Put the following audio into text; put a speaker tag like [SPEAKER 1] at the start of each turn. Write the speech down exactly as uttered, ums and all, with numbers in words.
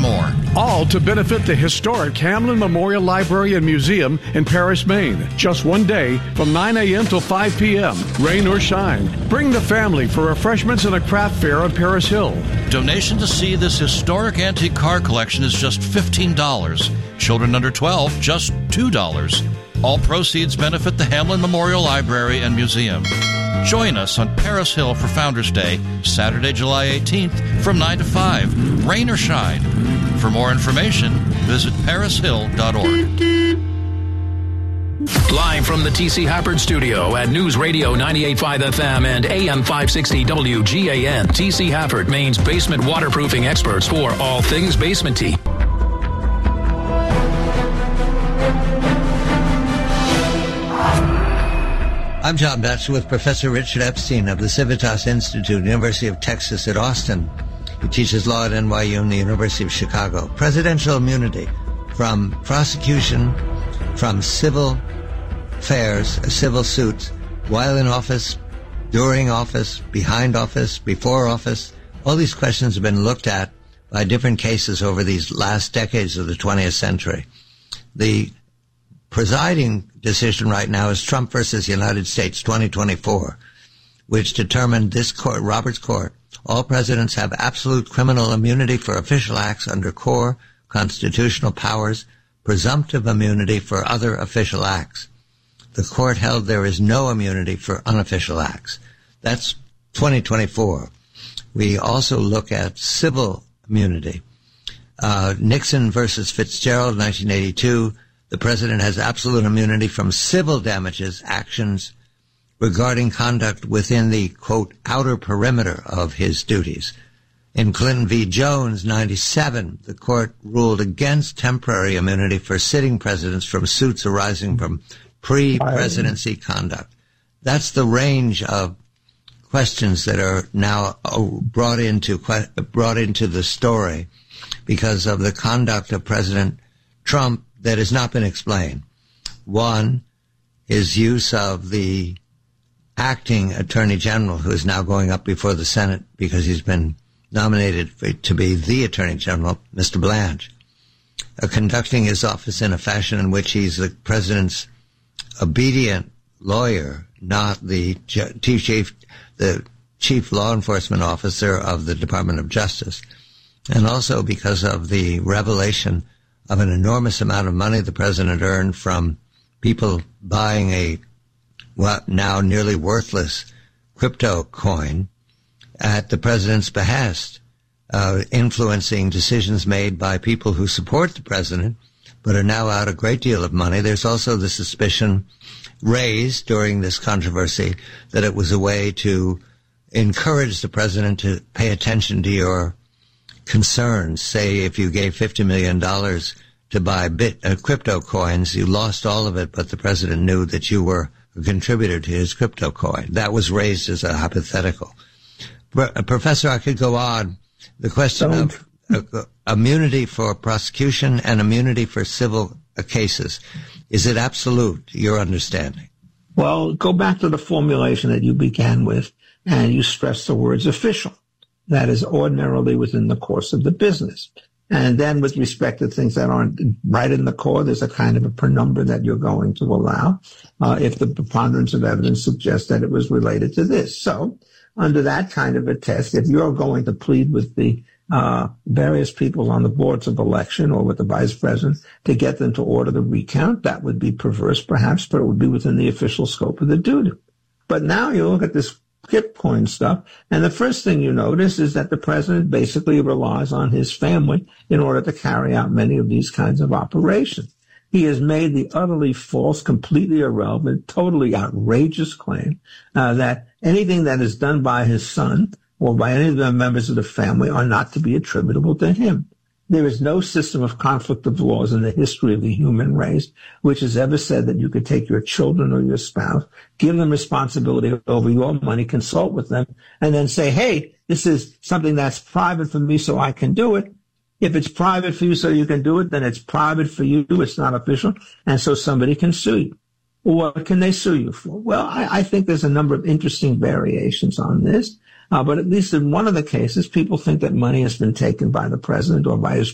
[SPEAKER 1] more.
[SPEAKER 2] All to benefit the historic Hamlin Memorial Library and Museum in Paris, Maine. Just one day from nine a.m. till five p.m. Rain or shine. Bring the family for refreshments and a craft fair on Paris Hill.
[SPEAKER 1] Donation to see this historic antique car collection is just fifteen dollars. Children under twelve, just two dollars. All proceeds benefit the Hamlin Memorial Library and Museum. Join us on Paris Hill for Founders Day, Saturday, July eighteenth from nine to five, rain or shine. For more information, visit paris hill dot org.
[SPEAKER 3] Live from the T C Hafford Studio at News Radio ninety-eight point five F M and A M five sixty W G A N, T C Hafford, Maine's basement waterproofing experts for all things basement-y.
[SPEAKER 4] I'm John Batchelor with Professor Richard Epstein of the Civitas Institute, University of Texas at Austin. He teaches law at N Y U and the University of Chicago. Presidential immunity from prosecution, from civil affairs, civil suits, while in office, during office, behind office, before office. All these questions have been looked at by different cases over these last decades of the twentieth century. The presiding decision right now is Trump versus United States twenty twenty-four, which determined this court, Roberts Court, all presidents have absolute criminal immunity for official acts under core constitutional powers, presumptive immunity for other official acts. The court held there is no immunity for unofficial acts. That's twenty twenty-four. We also look at civil immunity. Uh, Nixon versus Fitzgerald, nineteen eighty-two. The president has absolute immunity from civil damages actions regarding conduct within the, quote, outer perimeter of his duties. In Clinton v. Jones, ninety-seven, the court ruled against temporary immunity for sitting presidents from suits arising from pre-presidency conduct. That's the range of questions that are now brought into brought into the story because of the conduct of President Trump that has not been explained. One, his use of the acting attorney general, who is now going up before the Senate because he's been nominated for, to be the attorney general, Mister Blanche, uh, conducting his office in a fashion in which he's the president's obedient lawyer, not the chief, the chief law enforcement officer of the Department of Justice. And also because of the revelation of an enormous amount of money the president earned from people buying a well, now nearly worthless crypto coin at the president's behest, uh, influencing decisions made by people who support the president but are now out a great deal of money. There's also the suspicion raised during this controversy that it was a way to encourage the president to pay attention to your concerns. Say if you gave fifty million dollars to buy bit, uh, crypto coins, you lost all of it, but the president knew that you were a contributor to his crypto coin. That was raised as a hypothetical. But, uh, Professor, I could go on. The question Don't. of uh, immunity for prosecution and immunity for civil uh, cases, is it absolute, your understanding?
[SPEAKER 5] Well, go back to the formulation that you began with, and you stress the words official. That is ordinarily within the course of the business. And then with respect to things that aren't right in the core, there's a kind of a penumbra that you're going to allow uh, if the preponderance of evidence suggests that it was related to this. So under that kind of a test, if you're going to plead with the uh various people on the boards of election or with the vice president to get them to order the recount, that would be perverse perhaps, but it would be within the official scope of the duty. But now you look at this Bitcoin stuff, and the first thing you notice is that the president basically relies on his family in order to carry out many of these kinds of operations. He has made the utterly false, completely irrelevant, totally outrageous claim uh, that anything that is done by his son or by any of the members of the family are not to be attributable to him. There is no system of conflict of laws in the history of the human race which has ever said that you could take your children or your spouse, give them responsibility over your money, consult with them, and then say, hey, this is something that's private for me so I can do it. If it's private for you so you can do it, then it's private for you. It's not official. And so somebody can sue you. What can they sue you for? Well, I, I think there's a number of interesting variations on this. Uh, but at least in one of the cases, people think that money has been taken by the president or by his